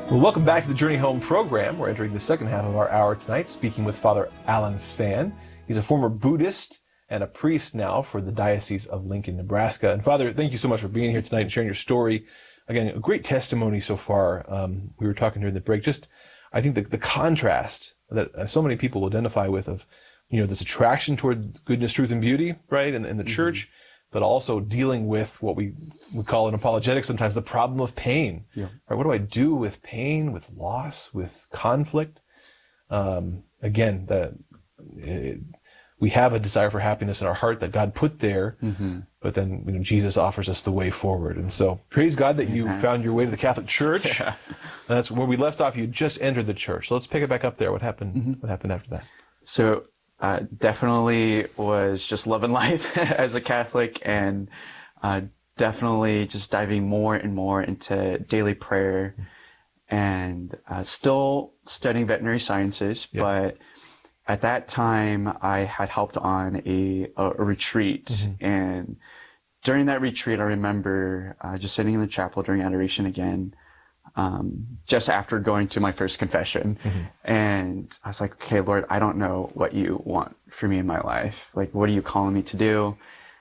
Well, welcome back to the Journey Home program. We're entering the second half of our hour tonight, speaking with Father Alan Phan. He's a former Buddhist and a priest now for the Diocese of Lincoln, Nebraska. And Father, thank you so much for being here tonight and sharing your story. Again, a great testimony so far. We were talking during the break. I think the contrast that so many people identify with of, this attraction toward goodness, truth, and beauty, right, in the church, but also dealing with what we call in apologetics sometimes the problem of pain. Yeah. Right? What do I do with pain, with loss, with conflict? We have a desire for happiness in our heart that God put there, but then Jesus offers us the way forward. And so praise God that you found your way to the Catholic Church. Yeah. That's where we left off. You just entered the church. So let's pick it back up there. What happened? What happened after that? So definitely was just loving life as a Catholic, and definitely just diving more and more into daily prayer, and still studying veterinary sciences. Yeah. But at that time, I had helped on a retreat, and during that retreat, I remember just sitting in the chapel during adoration again, just after going to my first confession. And I was like, okay, Lord, I don't know what you want for me in my life. Like, what are you calling me to do?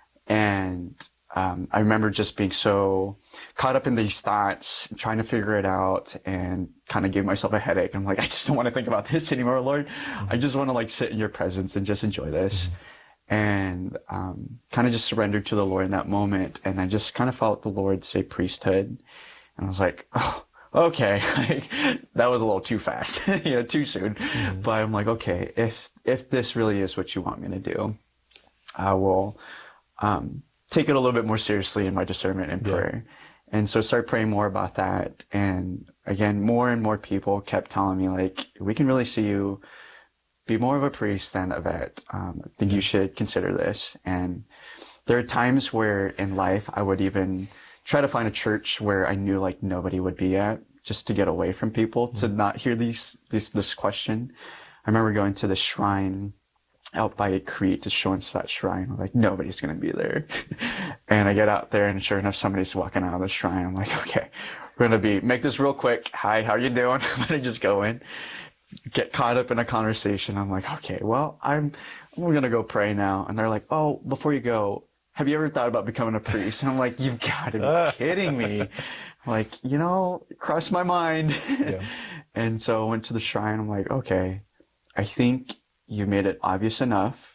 And I remember just being so caught up in these thoughts, trying to figure it out, and kind of gave myself a headache. I'm like, I just don't want to think about this anymore, Lord. I just want to sit in your presence and just enjoy this. And kind of just surrendered to the Lord in that moment. And I just kind of felt the Lord say priesthood. And I was like, oh, okay, that was a little too fast, too soon. But I'm like, okay, if this really is what you want me to do, I will take it a little bit more seriously in my discernment and prayer. And so start praying more about that. And again, more and more people kept telling me, we can really see you be more of a priest than a vet. I think you should consider this. And there are times where in life I would even try to find a church where I knew nobody would be at, just to get away from people, to not hear this question. I remember going to the shrine out by Crete, just showing to that shrine. I'm like, nobody's going to be there. And I get out there, and sure enough, somebody's walking out of the shrine. I'm like, okay, we're going to make this real quick. Hi, how you doing? I'm going to just go in, get caught up in a conversation. I'm like, okay, well, we're going to go pray now. And they're like, oh, before you go, have you ever thought about becoming a priest? And I'm like, you've got to be kidding me. I'm like, crossed my mind. Yeah. And so I went to the shrine. I'm like, okay, I think you made it obvious enough.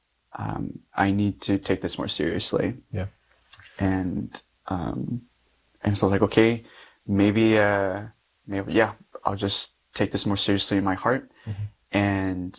I need to take this more seriously. Yeah. And so I was like, okay, maybe, I'll just take this more seriously in my heart. And,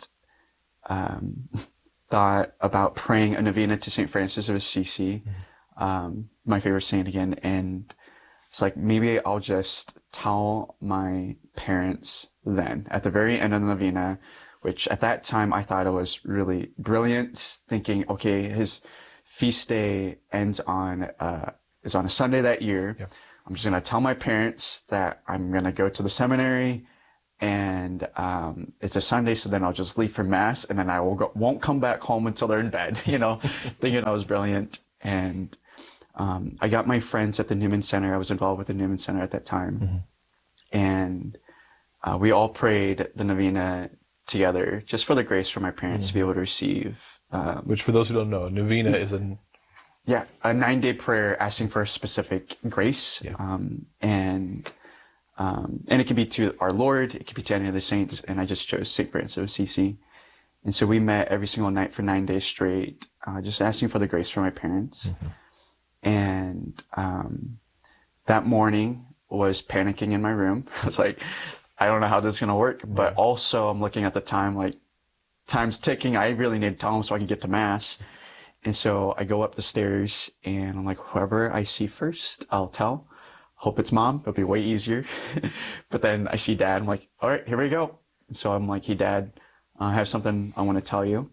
thought about praying a novena to St. Francis of Assisi, my favorite saint again. And it's like, maybe I'll just tell my parents then at the very end of the novena, which at that time I thought it was really brilliant, thinking, okay, his feast day is on a Sunday that year. Yeah. I'm just going to tell my parents that I'm going to go to the seminary, and it's a Sunday, so then I'll just leave for Mass, and then I won't come back home until they're in bed, thinking I was brilliant. And I got my friends at the Newman Center. I was involved with the Newman Center at that time. And we all prayed the novena together, just for the grace for my parents to be able to receive. Which, for those who don't know, novena is a 9-day prayer asking for a specific grace. Yeah. And it could be to our Lord, it could be to any of the saints, and I just chose St. Francis of Assisi. And so we met every single night for 9 days straight, just asking for the grace from my parents. And that morning was panicking in my room. I was like, I don't know how this is going to work, but also I'm looking at the time, time's ticking. I really need to tell them so I can get to Mass. And so I go up the stairs, and I'm like, whoever I see first, I'll tell. Hope it's Mom. It'll be way easier. But then I see Dad. I'm like, all right, here we go. And so I'm like, hey, Dad, I have something I want to tell you.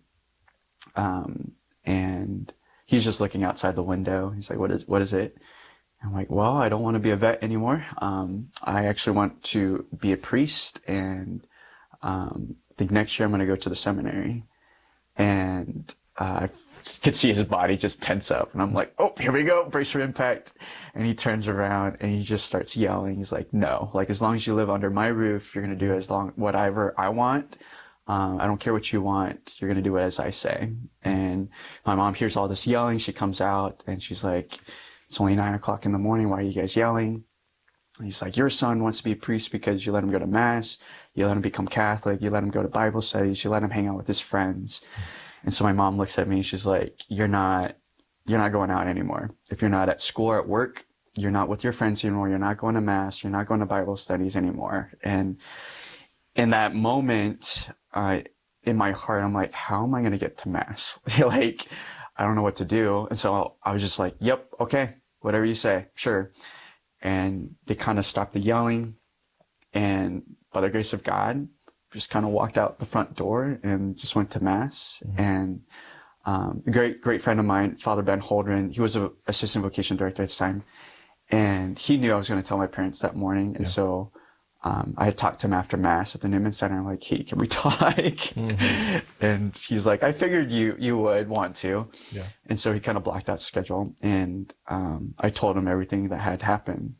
And he's just looking outside the window. He's like, what is it? I'm like, well, I don't want to be a vet anymore. I actually want to be a priest, and I think next year I'm going to go to the seminary. And I could see his body just tense up, and I'm like, oh, here we go, brace for impact. And he turns around and he just starts yelling. He's like, no, like, as long as you live under my roof, you're going to do whatever I want. I don't care what you want. You're going to do it as I say. And my mom hears all this yelling. She comes out and she's like, it's only 9 o'clock in the morning. Why are you guys yelling? And he's like, your son wants to be a priest because you let him go to mass. You let him become Catholic. You let him go to Bible studies. You let him hang out with his friends. And so my mom looks at me and she's like, you're not going out anymore. If you're not at school or at work, you're not with your friends anymore. You're not going to mass. You're not going to Bible studies anymore. And in that moment, in my heart, I'm like, how am I going to get to mass? Like, I don't know what to do. And so I was just like, yep, okay, whatever you say, sure. And they kind of stopped the yelling. And by the grace of God, just kind of walked out the front door and just went to mass. Mm-hmm. And a great friend of mine, Father Ben Holdren, he was an assistant vocation director at the time. And he knew I was going to tell my parents that morning. And so I had talked to him after mass at the Newman Center. I'm like, hey, can we talk? Mm-hmm. And he's like, I figured you would want to. Yeah. And so he kind of blocked out schedule. And I told him everything that had happened.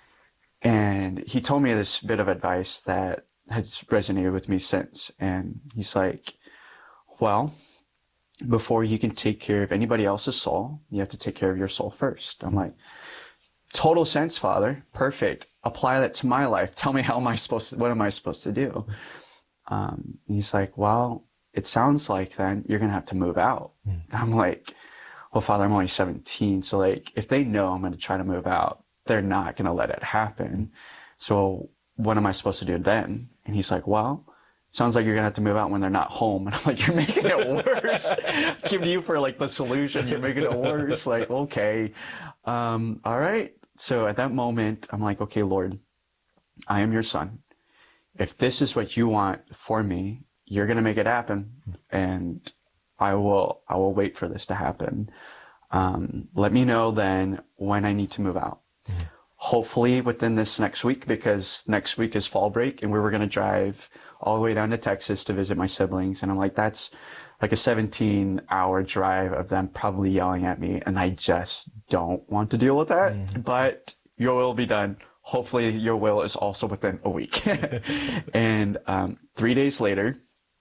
And he told me this bit of advice that has resonated with me since. And he's like, well, before you can take care of anybody else's soul, you have to take care of your soul first. I'm like, total sense, Father. Perfect. Apply that to my life. Tell me what am I supposed to do? And he's like, well, it sounds like then you're going to have to move out. Mm. I'm like, well, Father, I'm only 17. So like, if they know I'm going to try to move out, they're not going to let it happen. So what am I supposed to do then? And he's like, well, sounds like you're going to have to move out when they're not home. And I'm like, you're making it worse. I'm giving you for like the solution. You're making it worse. Like, okay. All right. So at that moment, I'm like, okay, Lord, I am your son. If this is what you want for me, you're going to make it happen. And I will wait for this to happen. Let me know then when I need to move out. Mm-hmm. Hopefully within this next week, because next week is fall break and we were going to drive all the way down to Texas to visit my siblings. And I'm like, that's like a 17-hour drive of them probably yelling at me. And I just don't want to deal with that. Mm-hmm. But your will be done. Hopefully your will is also within a week. And 3 days later,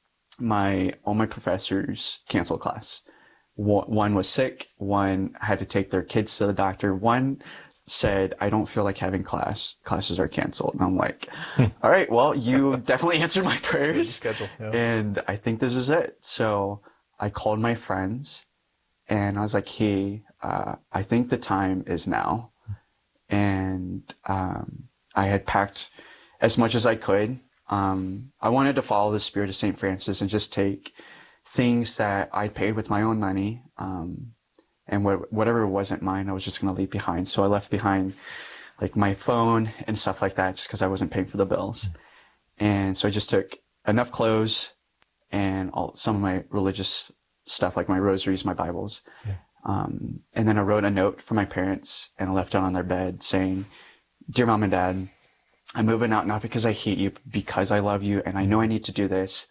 all my professors canceled class. One was sick. One had to take their kids to the doctor. One said, I don't feel like having class. Classes are canceled. And I'm like, all right, well, you definitely answered my prayers. Schedule, yeah. And I think this is it. So I called my friends and I was like, hey, I think the time is now. And I had packed as much as I could. I wanted to follow the spirit of St. Francis and just take things that I paid with my own money. And whatever wasn't mine, I was just going to leave behind. So I left behind like my phone and stuff like that just because I wasn't paying for the bills. Mm-hmm. And so I just took enough clothes and some of my religious stuff like my rosaries, my Bibles. Yeah. And then I wrote a note for my parents and I left it on their bed saying, Dear Mom and Dad, I'm moving out not because I hate you, but because I love you and I know I need to do this.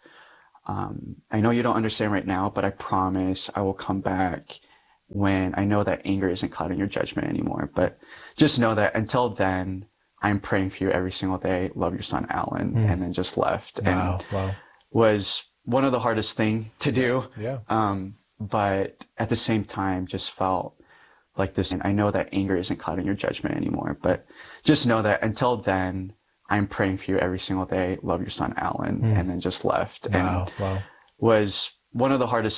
I know you don't understand right now, but I promise I will come back when I know that anger isn't clouding your judgment anymore. But just know that until then, I'm praying for you every single day. Love, your son, Alan. Mm. And then just left. Wow. Was one of the hardest thing to do. Yeah. But at the same time, just felt like this. And I know that anger isn't clouding your judgment anymore. But just know that until then, I'm praying for you every single day. Love, your son, Alan. Mm. And then just left. And was one of the hardest